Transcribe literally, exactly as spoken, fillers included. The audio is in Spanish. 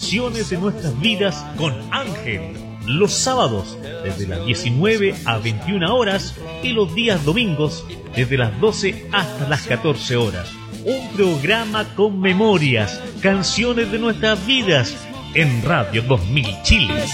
Canciones de nuestras vidas con Ángel. Los sábados desde las diecinueve a veintiuna horas y los días domingos desde las doce hasta las catorce horas. Un programa con memorias, canciones de nuestras vidas en Radio dos mil Chile.